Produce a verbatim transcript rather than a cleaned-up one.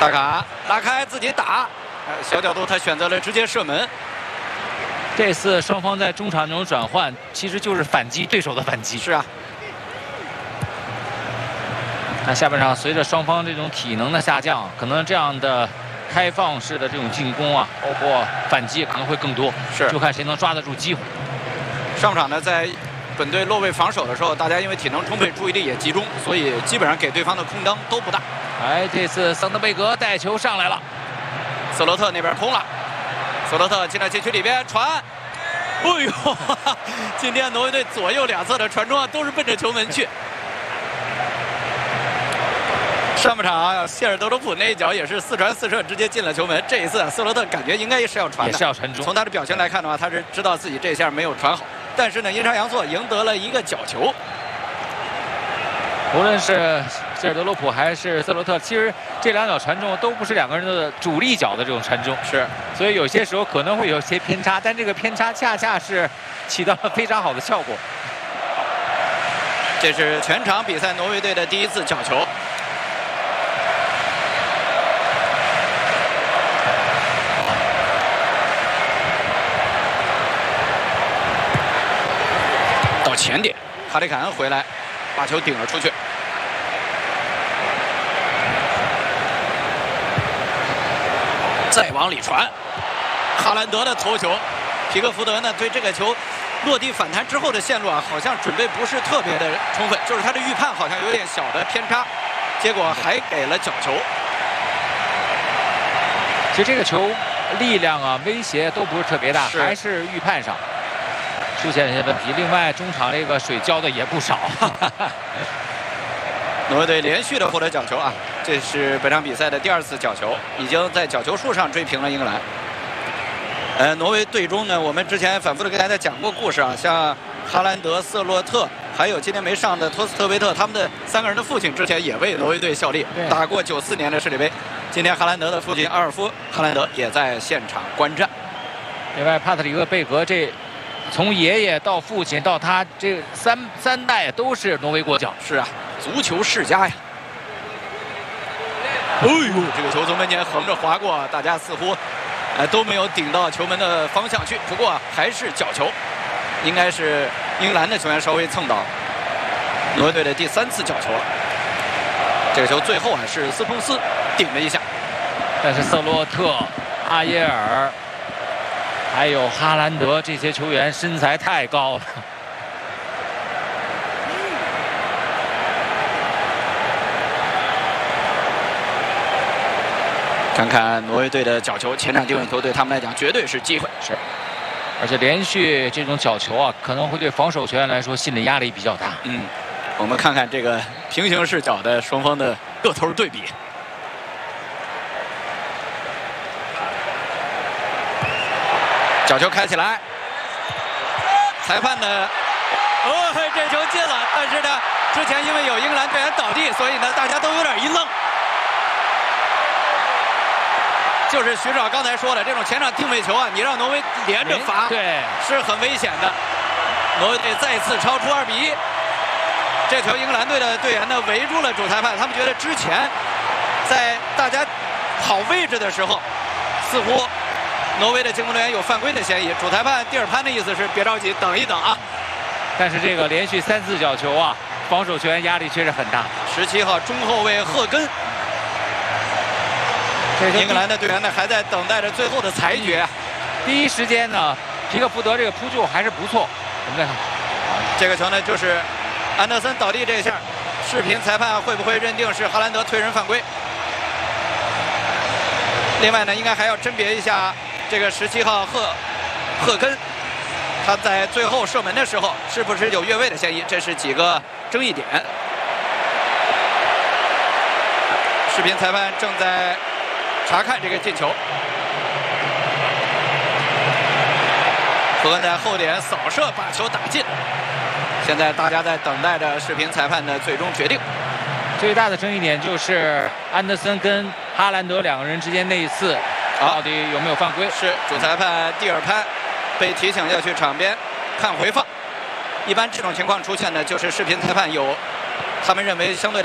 萨卡拉开自己打，小角度他选择了直接射门。 这次双方在中场这种转换，其实就是反击对手的反击。 是啊。 那下半场随着双方这种体能的下降，可能这样的开放式的这种进攻啊，包括反击可能会更多。 是， 就看谁能抓得住机会。 上半场呢，在本队落位防守的时候，大家因为体能充沛，注意力也集中，所以基本上给对方的空当都不大。 哎，这次桑德贝格带球上来了， 瑟洛特那边空了，瑟洛特进到禁区里边传，哎呦，哈哈今天挪威队左右两侧的传中啊，都是奔着球门去。上半场啊，谢尔德罗普那一脚也是四传四射，直接进了球门。这一次啊，瑟洛特感觉应该也是要传的， 也是要传中。 从他的表情来看的话，他是知道自己这下没有传好，但是呢，阴差阳错赢得了一个角球。 无论是谢尔德罗普还是瑟洛特，其实这两脚传中都不是两个人的主力脚的这种传中， 是， 所以有些时候可能会有些偏差，但这个偏差恰恰是起到了非常好的效果。 这是全场比赛挪威队的第一次角球。到前点，哈里凯恩回来，把球顶了出去。再往里传，哈兰德的头球，皮克福德呢对这个球落地反弹之后的线路啊，好像准备不是特别的充分，就是他的预判好像有点小的偏差，结果还给了角球。 其实这个球力量啊、威胁都不是特别大， 是还是预判上出现了一些问题。另外，中场这个水浇的也不少。 挪威队连续的获得角球啊，这是本场比赛的第二次角球，已经在角球数上追平了英格兰。呃，挪威队中呢，我们之前反复的跟大家讲过故事啊，像哈兰德、瑟洛特，还有今天没上的托斯特维特，他们的三个人的父亲之前也为挪威队效力，打过九四年的世界杯。今天哈兰德的父亲阿尔夫·哈兰德也在现场观战。 另外，帕特里克·贝格这从爷爷到父亲到他这三三代都是挪威国脚。 是啊，足球世家呀。哎呦，这个球从门前横着划过，大家似乎呃都没有顶到球门的方向去，不过还是角球，应该是英格兰的球员稍微蹭到挪威队的第三次角球了。这个球最后啊是斯通斯顶了一下， 但是瑟洛特、阿耶尔还有哈兰德这些球员身材太高了。 看看挪威队的角球，前场定位球对他们来讲绝对是机会。 是，而且连续这种角球啊，可能会对防守球员来说心理压力比较大。 嗯，我们看看这个平行视角的双方的个头对比。角球开起来，裁判呢？哦，这球进了，但是呢，之前因为有英格兰队员倒地，所以呢，大家都有点一愣。就是徐指导刚才说的，这种前场定位球啊，你让挪威连着罚， 对， 是很危险的。挪威队再次超出二比一。这球英格兰队的队员呢围住了主裁判，他们觉得之前在大家跑位置的时候，似乎挪威的进攻队员有犯规的嫌疑。主裁判蒂尔潘的意思是别着急，等一等啊。 但是这个连续三次角球啊，防守球员压力确实很大。 十七号中后卫赫根。英格兰的队员呢还在等待着最后的裁决。 第一时间呢，皮克福德这个扑救还是不错。我们再看， 这个球呢就是安德森倒地这一下，视频裁判会不会认定是哈兰德推人犯规？另外呢，应该还要甄别一下这个十七号赫赫根，他在最后射门的时候是不是有越位的嫌疑？这是几个争议点。视频裁判正在查看这个进球。赫根在后点扫射把球打进。现在大家在等待着视频裁判的最终决定。 最大的争议点就是安德森跟哈兰德两个人之间那一次到底有没有犯规？ 是主裁判蒂尔潘被提醒要去场边看回放。一般这种情况出现呢，就是视频裁判有他们认为相对